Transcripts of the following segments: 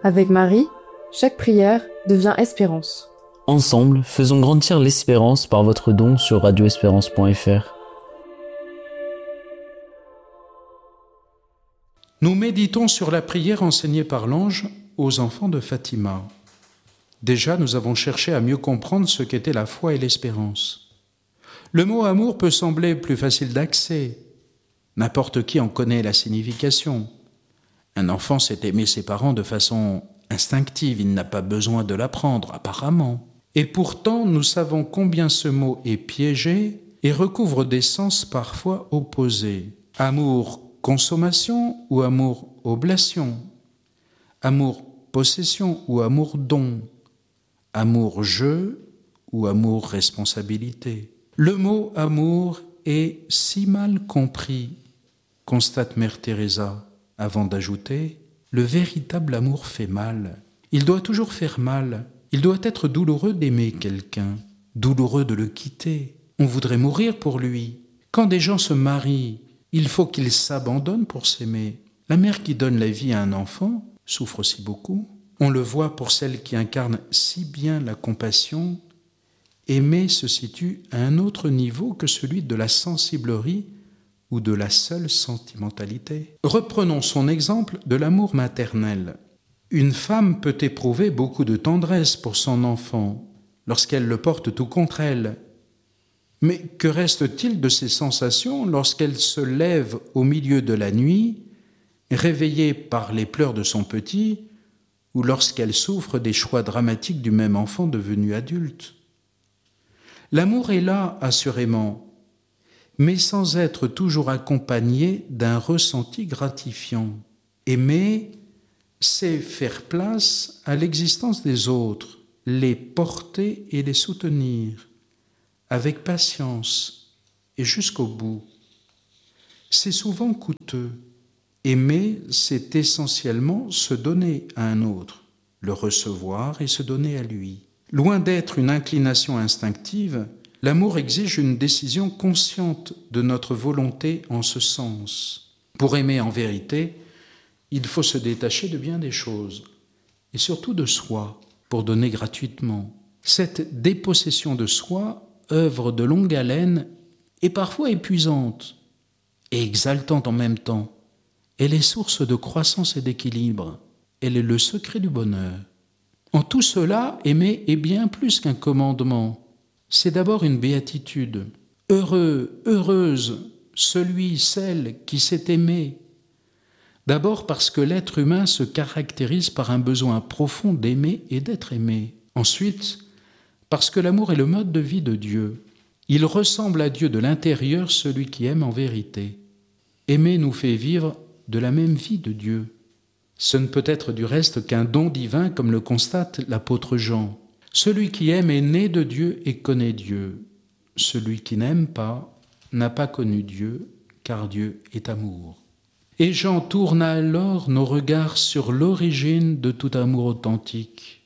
Avec Marie, chaque prière devient espérance. Ensemble, faisons grandir l'espérance par votre don sur radioespérance.fr. Nous méditons sur la prière enseignée par l'ange aux enfants de Fatima. Déjà, nous avons cherché à mieux comprendre ce qu'était la foi et l'espérance. Le mot amour peut sembler plus facile d'accès. N'importe qui en connaît la signification. Un enfant sait aimer ses parents de façon instinctive, il n'a pas besoin de l'apprendre, apparemment. Et pourtant, nous savons combien ce mot est piégé et recouvre des sens parfois opposés. Amour consommation ou amour oblation, amour possession ou amour don, amour jeu ou amour responsabilité. Le mot amour est si mal compris, constate Mère Teresa, avant d'ajouter « Le véritable amour fait mal. Il doit toujours faire mal. Il doit être douloureux d'aimer quelqu'un, douloureux de le quitter. On voudrait mourir pour lui. Quand des gens se marient, il faut qu'ils s'abandonnent pour s'aimer. La mère qui donne la vie à un enfant souffre aussi beaucoup. On le voit pour celle qui incarne si bien la compassion. Aimer se situe à un autre niveau que celui de la sensiblerie ou de la seule sentimentalité. Reprenons son exemple de l'amour maternel. Une femme peut éprouver beaucoup de tendresse pour son enfant lorsqu'elle le porte tout contre elle. Mais que reste-t-il de ces sensations lorsqu'elle se lève au milieu de la nuit, réveillée par les pleurs de son petit, ou lorsqu'elle souffre des choix dramatiques du même enfant devenu adulte? L'amour est là, assurément, mais sans être toujours accompagné d'un ressenti gratifiant. Aimer, c'est faire place à l'existence des autres, les porter et les soutenir, avec patience et jusqu'au bout. C'est souvent coûteux. Aimer, c'est essentiellement se donner à un autre, le recevoir et se donner à lui. Loin d'être une inclination instinctive, l'amour exige une décision consciente de notre volonté en ce sens. Pour aimer en vérité, il faut se détacher de bien des choses, et surtout de soi, pour donner gratuitement. Cette dépossession de soi, œuvre de longue haleine, est parfois épuisante et exaltante en même temps. Elle est source de croissance et d'équilibre. Elle est le secret du bonheur. En tout cela, aimer est bien plus qu'un commandement. C'est d'abord une béatitude. Heureux, heureuse, celui, celle qui s'est aimé. D'abord parce que l'être humain se caractérise par un besoin profond d'aimer et d'être aimé. Ensuite, parce que l'amour est le mode de vie de Dieu. Il ressemble à Dieu de l'intérieur, celui qui aime en vérité. Aimer nous fait vivre de la même vie de Dieu. Ce ne peut être du reste qu'un don divin, comme le constate l'apôtre Jean. Celui qui aime est né de Dieu et connaît Dieu. Celui qui n'aime pas n'a pas connu Dieu, car Dieu est amour. Et Jean tourne alors nos regards sur l'origine de tout amour authentique.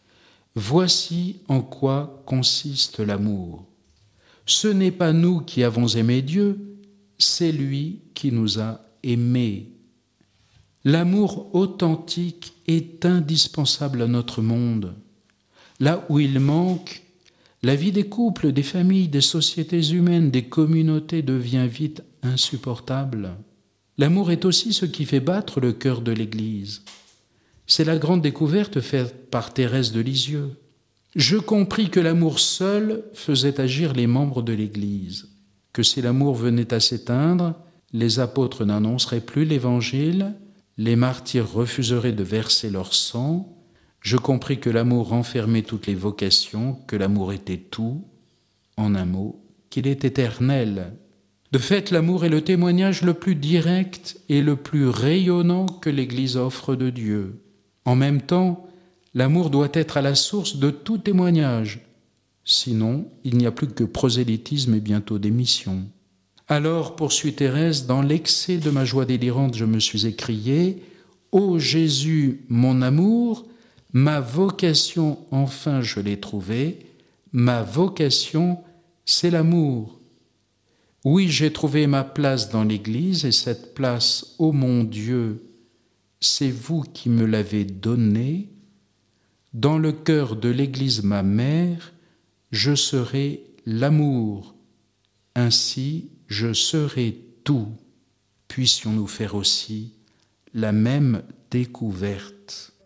Voici en quoi consiste l'amour. Ce n'est pas nous qui avons aimé Dieu, c'est lui qui nous a aimés. L'amour authentique est indispensable à notre monde. Là où il manque, la vie des couples, des familles, des sociétés humaines, des communautés devient vite insupportable. L'amour est aussi ce qui fait battre le cœur de l'Église. C'est la grande découverte faite par Thérèse de Lisieux. Je compris que l'amour seul faisait agir les membres de l'Église, que si l'amour venait à s'éteindre, les apôtres n'annonceraient plus l'Évangile, les martyrs refuseraient de verser leur sang. Je compris que l'amour renfermait toutes les vocations, que l'amour était tout, en un mot, qu'il est éternel. De fait, l'amour est le témoignage le plus direct et le plus rayonnant que l'Église offre de Dieu. En même temps, l'amour doit être à la source de tout témoignage. Sinon, il n'y a plus que prosélytisme et bientôt démission. Alors, poursuit Thérèse, dans l'excès de ma joie délirante, je me suis écrié « Ô Jésus, mon amour, ma vocation, enfin je l'ai trouvée, ma vocation, c'est l'amour. Oui, j'ai trouvé ma place dans l'Église et cette place, ô mon Dieu, c'est vous qui me l'avez donné. Dans le cœur de l'Église ma mère, je serai l'amour. Ainsi, je serai tout. Puissions-nous faire aussi la même découverte.